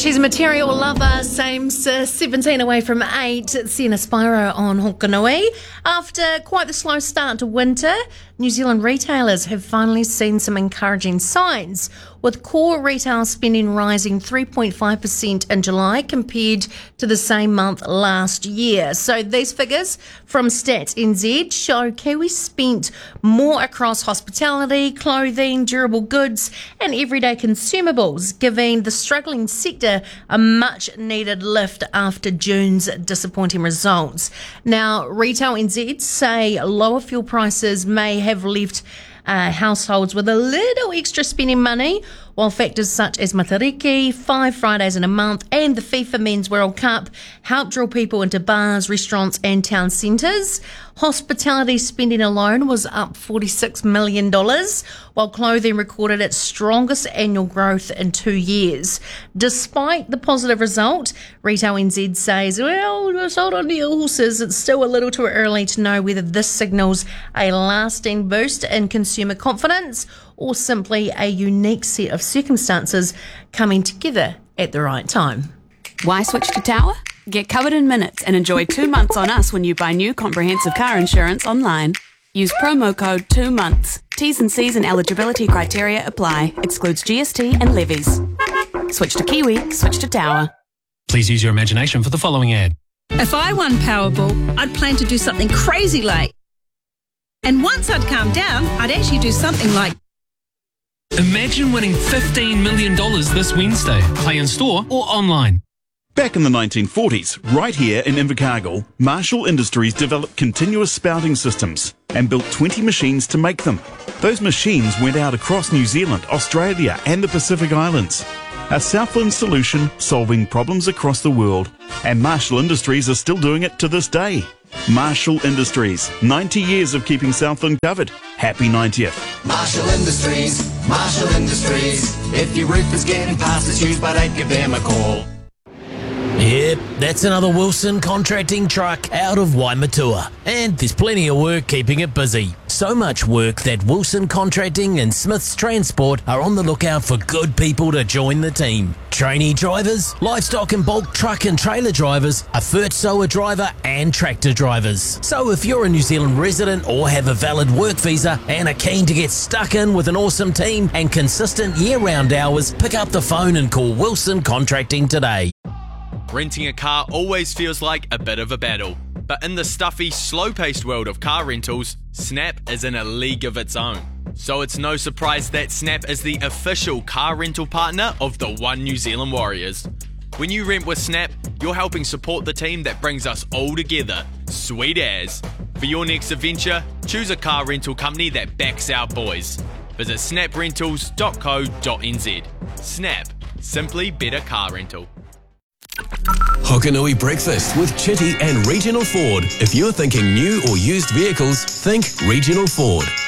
She's a material lover, same 17 away from 8. Sienna Spiro on Hokanui. After quite the slow start to winter, New Zealand retailers have finally seen some encouraging signs, with core retail spending rising 3.5% in July compared to the same month last year. So these figures from Stats NZ show Kiwis spent more across hospitality, clothing, durable goods and everyday consumables, giving the struggling sector a much needed lift after June's disappointing results. Now, Retail NZ say lower fuel prices may have left households with a little extra spending money, while factors such as Matariki, 5 Fridays in a month and the FIFA Men's World Cup help draw people into bars, restaurants and town centres. Hospitality spending alone was up $46 million, while clothing recorded its strongest annual growth in 2 years. Despite the positive result, Retail NZ says, well, just hold on to your horses. It's still a little too early to know whether this signals a lasting boost in consumer confidence or simply a unique set of circumstances coming together at the right time. Why switch to Tower? Get covered in minutes and enjoy 2 months on us when you buy new comprehensive car insurance online. Use promo code 2 months. T's and C's and eligibility criteria apply. Excludes GST and levies. Switch to Kiwi, switch to Tower. Please use your imagination for the following ad. If I won Powerball, I'd plan to do something crazy like. And once I'd calm down, I'd actually do something like. Imagine winning $15 million this Wednesday. Play in store or online. Back in the 1940s, right here in Invercargill, Marshall Industries developed continuous spouting systems and built 20 machines to make them. Those machines went out across New Zealand, Australia and the Pacific Islands. A Southland solution solving problems across the world. And Marshall Industries are still doing it to this day. Marshall Industries, 90 years of keeping Southland covered. Happy 90th. Marshall Industries, Marshall Industries. If your roof is getting past its use, but I'd give them a call. Yep, that's another Wilson Contracting truck out of Waimatua. And there's plenty of work keeping it busy. So much work that Wilson Contracting and Smith's Transport are on the lookout for good people to join the team. Trainee drivers, livestock and bulk truck and trailer drivers, a Furtsoa driver and tractor drivers. So if you're a New Zealand resident or have a valid work visa and are keen to get stuck in with an awesome team and consistent year-round hours, pick up the phone and call Wilson Contracting today. Renting a car always feels like a bit of a battle, but in the stuffy, slow-paced world of car rentals, Snap is in a league of its own. So it's no surprise that Snap is the official car rental partner of the One New Zealand Warriors. When you rent with Snap, you're helping support the team that brings us all together. Sweet as. For your next adventure, choose a car rental company that backs our boys. Visit snaprentals.co.nz. Snap. Simply better car rental. Hokanui Breakfast with Chitty and Regional Ford. If you're thinking new or used vehicles, think Regional Ford.